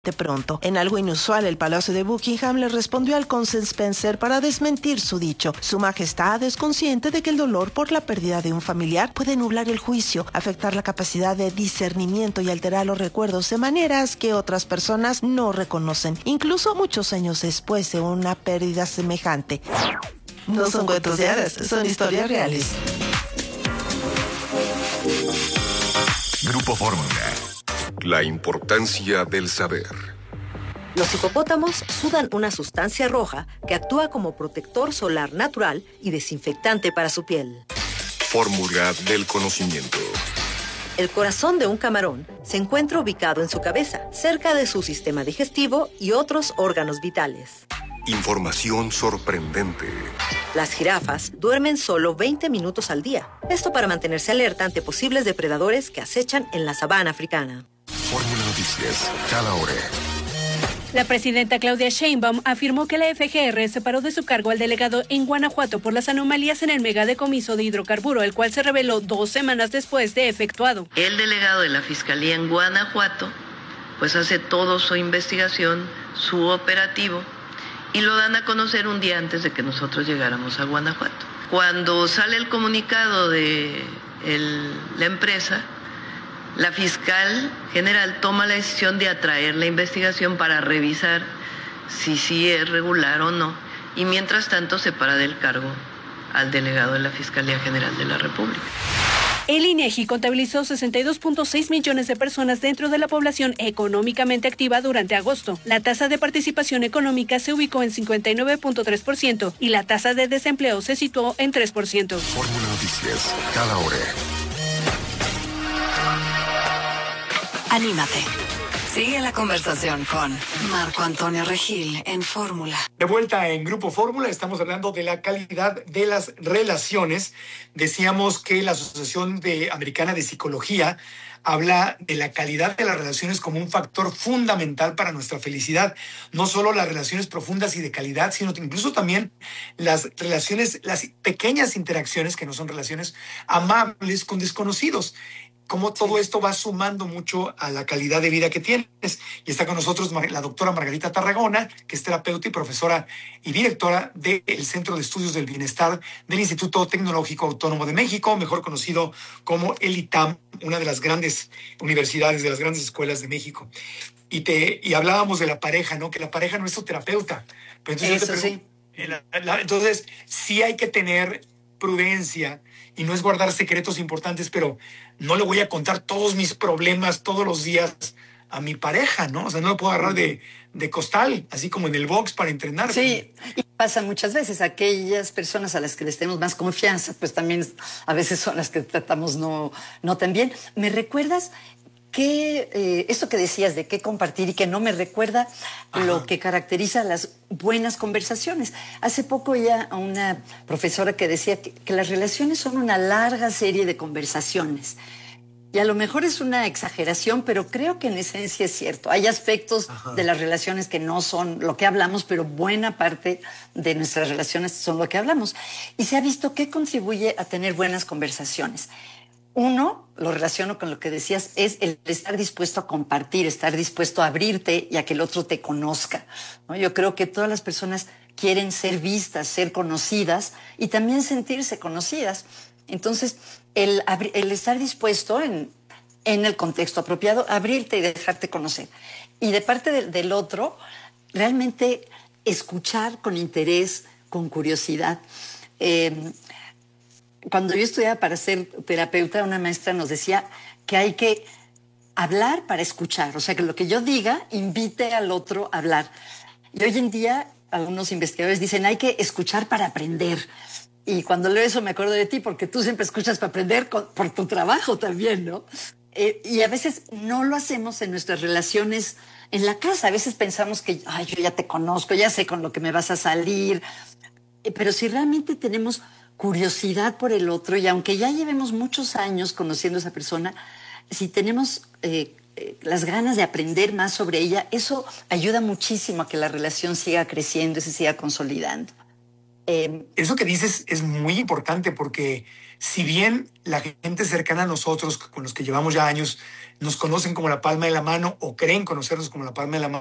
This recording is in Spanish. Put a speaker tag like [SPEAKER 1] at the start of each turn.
[SPEAKER 1] De pronto, en algo inusual, el Palacio de Buckingham le respondió al cónsul Spencer para desmentir su dicho. Su Majestad es consciente de que el dolor por la pérdida de un familiar puede nublar el juicio, afectar la capacidad de discernimiento y alterar los recuerdos de maneras que otras personas no reconocen, incluso muchos años después de una pérdida semejante. No son cuentos de hadas, son historias reales.
[SPEAKER 2] Grupo Fórmula. La importancia del saber.
[SPEAKER 3] Los hipopótamos sudan una sustancia roja que actúa como protector solar natural y desinfectante para su piel.
[SPEAKER 2] Fórmula del conocimiento.
[SPEAKER 3] El corazón de un camarón se encuentra ubicado en su cabeza, cerca de su sistema digestivo y otros órganos vitales.
[SPEAKER 2] Información sorprendente.
[SPEAKER 3] Las jirafas duermen solo 20 minutos al día. Esto para mantenerse alerta ante posibles depredadores que acechan en la sabana africana.
[SPEAKER 2] Fórmula Noticias, cada hora.
[SPEAKER 4] La presidenta Claudia Sheinbaum afirmó que la FGR separó de su cargo al delegado en Guanajuato por las anomalías en el megadecomiso de hidrocarburo, el cual se reveló 2 semanas después de efectuado.
[SPEAKER 5] El delegado de la Fiscalía en Guanajuato, pues hace todo su investigación, su operativo, y lo dan a conocer un día antes de que nosotros llegáramos a Guanajuato. Cuando sale el comunicado de la empresa, la fiscal general toma la decisión de atraer la investigación para revisar si sí es regular o no, y mientras tanto separa del cargo al delegado de la Fiscalía General de la República.
[SPEAKER 4] El INEGI contabilizó 62.6 millones de personas dentro de la población económicamente activa durante agosto. La tasa de participación económica se ubicó en 59.3% y la tasa de desempleo se situó en 3%.
[SPEAKER 2] Fórmula Noticias, cada hora.
[SPEAKER 6] Anímate. Sigue la conversación con Marco Antonio Regil en Fórmula.
[SPEAKER 7] De vuelta en Grupo Fórmula, estamos hablando de la calidad de las relaciones. Decíamos que la Asociación Americana de Psicología habla de la calidad de las relaciones como un factor fundamental para nuestra felicidad. No solo las relaciones profundas y de calidad, sino incluso también las relaciones, las pequeñas interacciones que no son relaciones amables con desconocidos. Cómo todo esto va sumando mucho a la calidad de vida que tienes. Y está con nosotros la doctora Margarita Tarragona, que es terapeuta y profesora y directora del Centro de Estudios del Bienestar del Instituto Tecnológico Autónomo de México, mejor conocido como el ITAM, una de las grandes universidades, de las grandes escuelas de México. Y hablábamos de la pareja, ¿no? Que la pareja no es tu terapeuta. Pero entonces
[SPEAKER 6] eso sí.
[SPEAKER 7] Entonces, sí hay que tener prudencia y no es guardar secretos importantes, pero no le voy a contar todos mis problemas todos los días a mi pareja, ¿no? O sea, no lo puedo agarrar de costal, así como en el box para entrenar.
[SPEAKER 8] Sí, y pasa muchas veces. Aquellas personas a las que les tenemos más confianza, pues también a veces son las que tratamos no tan bien. ¿Me recuerdas que esto que decías de qué compartir y que no me recuerda lo que caracteriza las buenas conversaciones? Hace poco ya a una profesora que decía que las relaciones son una larga serie de conversaciones. Y a lo mejor es una exageración, pero creo que en esencia es cierto. Hay aspectos de las relaciones que no son lo que hablamos, pero buena parte de nuestras relaciones son lo que hablamos. Y se ha visto que contribuye a tener buenas conversaciones. Uno, lo relaciono con lo que decías, es el estar dispuesto a compartir, estar dispuesto a abrirte y a que el otro te conozca, ¿no? Yo creo que todas las personas quieren ser vistas, ser conocidas y también sentirse conocidas. Entonces, el estar dispuesto en el contexto apropiado, abrirte y dejarte conocer. Y de parte del otro, realmente escuchar con interés, con curiosidad. Cuando yo estudiaba para ser terapeuta, una maestra nos decía que hay que hablar para escuchar. O sea, que lo que yo diga invite al otro a hablar. Y hoy en día, algunos investigadores dicen hay que escuchar para aprender. Y cuando leo eso me acuerdo de ti, porque tú siempre escuchas para aprender por tu trabajo también, ¿no? Y a veces no lo hacemos en nuestras relaciones en la casa. A veces pensamos que, ay, yo ya te conozco, ya sé con lo que me vas a salir. Pero si realmente tenemos curiosidad por el otro, y aunque ya llevemos muchos años conociendo a esa persona, si tenemos las ganas de aprender más sobre ella, eso ayuda muchísimo a que la relación siga creciendo y se siga consolidando.
[SPEAKER 7] Eso que dices es muy importante porque si bien la gente cercana a nosotros, con los que llevamos ya años nos conocen como la palma de la mano o creen conocernos como la palma de la mano,